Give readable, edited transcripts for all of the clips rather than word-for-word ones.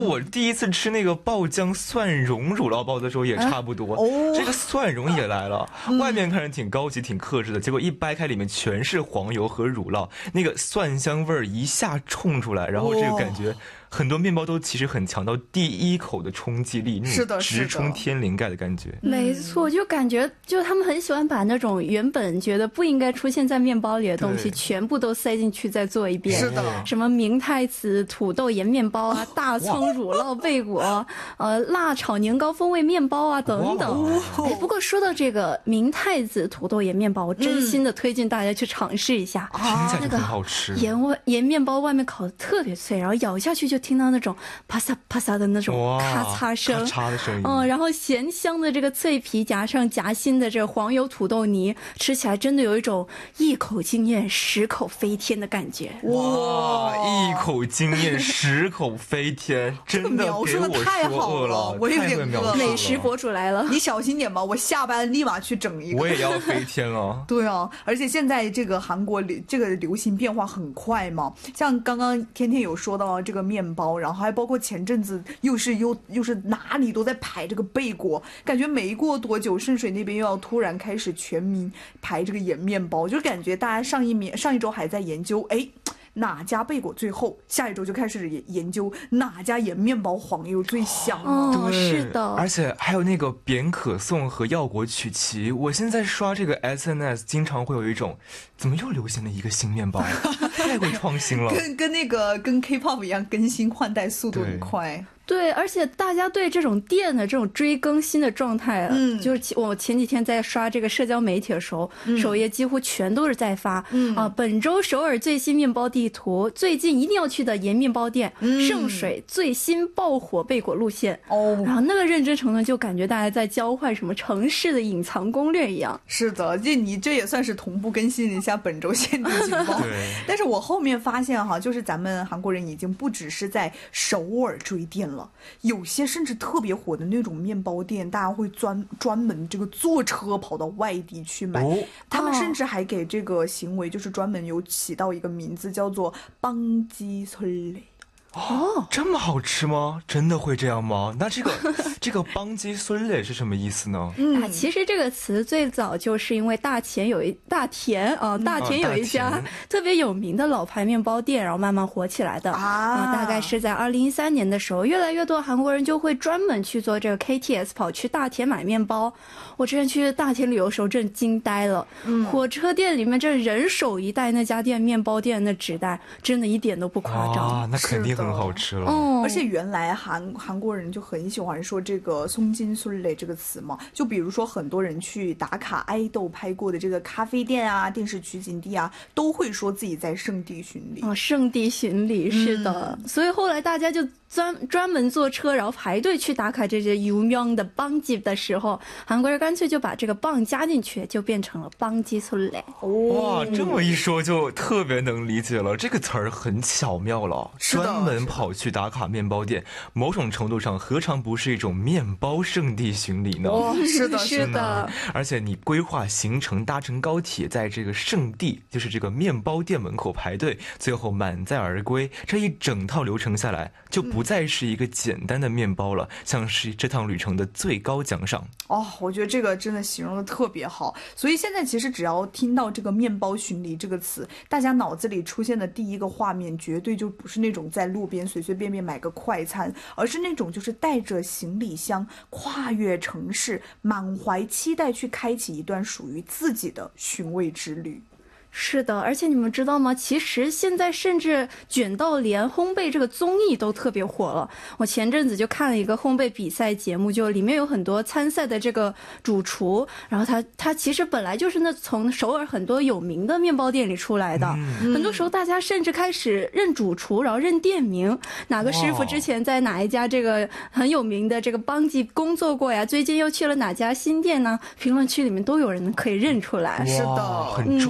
我第一次吃那个爆浆蒜蓉乳酪包的时候也差不多，这个蒜蓉也来了，外面看着挺高级挺克制的，结果一掰开里面全是黄油和乳酪，那个蒜香味儿一下冲出来，然后这个感觉很多面包都其实很强到第一口的冲击力，那种直冲天灵盖的感觉。 没错，就感觉就他们很喜欢把那种原本觉得不应该出现在面包里的东西全部都塞进去再做一遍。 是的， 什么明太子土豆盐面包啊，大葱乳酪贝果，辣炒年糕风味面包啊等等。哎，不过说到这个明太子土豆盐面包，我真心的推荐大家去尝试一下。 听起来就很好吃。 盐面包外面烤的特别脆，然后咬下去就听到那种啪嚓啪嚓的那种咔嚓声， 咔嚓的声音。 然后咸香的这个脆皮夹上夹心的这个黄油土豆泥，吃起来真的有一种一口惊艳十口飞天的感觉。 哇，一口惊艳十口飞天，真的给我说饿了， 我有点饿了。 美食博主来了， 你小心点吧，我下班立马去整一个。 我也要飞天了。 对啊，而且现在这个韩国这个流行变化很快嘛，像刚刚天天有说到这个面包，然后还包括前阵子又是哪里都在排这个贝果，感觉没过多久顺水那边又要突然开始全民排这个盐面包，就感觉大家上一周还在研究哪家贝果最后，下一周就开始研究哪家盐面包黄油最香对，是的。 而且还有那个扁可颂和药果曲奇，我现在刷这个 SNS 经常会有一种怎么又流行了一个新面包，太会创新了， 跟 K-pop 一样，更新换代速度很快。 对，而且大家对这种店的这种追更新的状态，就是我前几天在刷这个社交媒体的时候，首页几乎全都是在发本周首尔最新面包地图，最近一定要去的盐面包店，圣水最新爆火贝果路线。然后那个认真程度就感觉大家在交换什么城市的隐藏攻略一样。 是的，你这也算是同步更新了一下本周限定情报。但是我后面发现就是咱们韩国人已经不只是在首尔追店了。有些甚至特别火的那种面包店，大家会专门这个坐车跑到外地去买，他们甚至还给这个行为就是专门有起到一个名字，叫做邦基설레。 这么好吃吗？真的会这样吗？那这个邦基孙类是什么意思呢？ 其实这个词最早就是因为大田有一家特别有名的老牌面包店，然后慢慢火起来的大概是在2013年的时候，越来越多韩国人就会专门去做这个 KTS 跑去大田买面包。我之前去大田旅游的时候真惊呆了，火车店里面这人手一袋那家店面包店的纸袋，真的一点都不夸张。 那肯定很好吃了。 而且原来韩国人就很喜欢说这个松金孙类这个词嘛，就比如说很多人去打卡爱豆拍过的这个咖啡店啊、电视取景地啊，都会说自己在圣地巡礼。 圣地巡礼，是的。所以后来大家就专门坐车，然后排队去打卡这些有名的邦基的时候，韩国人干脆就把这个棒加进去，就变成了邦基孙类。 哇，这么一说就特别能理解了，这个词儿很巧妙了。专门跑去打卡面包店，某种程度上何尝不是一种面包圣地巡礼呢？ 是的， 是的。 而且你规划行程，搭乘高铁，在这个圣地，就是这个面包店门口排队，最后满载而归，这一整套流程下来，就不再是一个简单的面包了，像是这趟旅程的最高奖赏。 我觉得这个真的形容的特别好。所以现在其实只要听到这个面包巡礼这个词，大家脑子里出现的第一个画面绝对就不是那种在路边随随便便买个快餐，而是那种就是带着行李箱跨越城市，满怀期待去开启一段属于自己的寻味之旅。 是的，而且你们知道吗？其实现在甚至卷到连烘焙这个综艺都特别火了。我前阵子就看了一个烘焙比赛节目，就里面有很多参赛的这个主厨，然后他其实本来就是从首尔很多有名的面包店里出来的。很多时候大家甚至开始认主厨，然后认店名，哪个师傅之前在哪一家这个很有名的这个邦基工作过呀，最近又去了哪家新店呢？评论区里面都有人可以认出来。 是的，很专业。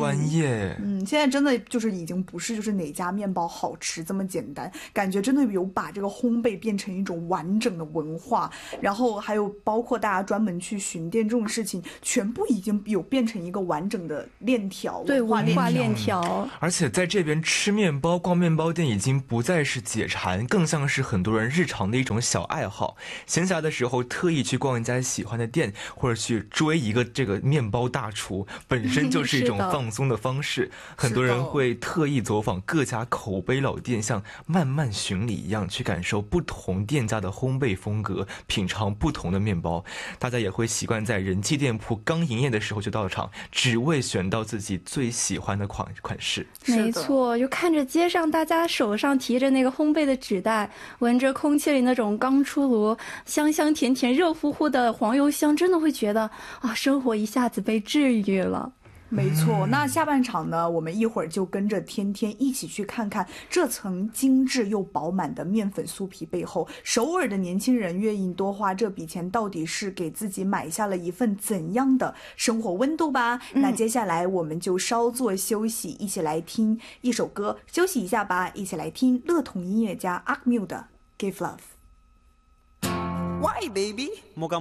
对， 现在真的就是已经不是就是哪家面包好吃这么简单，感觉真的有把这个烘焙变成一种完整的文化，然后还有包括大家专门去巡店这种事情，全部已经有变成一个完整的链条， 对，文化链条。 而且在这边吃面包、逛面包店已经不再是解馋，更像是很多人日常的一种小爱好。闲暇的时候特意去逛一家喜欢的店，或者去追一个这个面包大厨，本身就是一种放松的方式。很多人会特意走访各家口碑老店，像慢慢巡礼一样，去感受不同店家的烘焙风格，品尝不同的面包。大家也会习惯在人气店铺刚营业的时候就到场，只为选到自己最喜欢的款式。 没错，就看着街上大家手上提着那个烘焙的纸袋，闻着空气里那种刚出炉香香甜甜热乎乎的黄油香，真的会觉得啊，生活一下子被治愈了。 没错，那下半场呢，我们一会儿就跟着天天一起去看看这层精致又饱满的面粉酥皮背后，首尔的年轻人愿意多花这笔钱，到底是给自己买下了一份怎样的生活温度吧。那接下来我们就稍作休息，一起来听一首歌，休息一下吧，一起来听乐童音乐家 Akmu 的 Give Love。 Why baby? 뭐가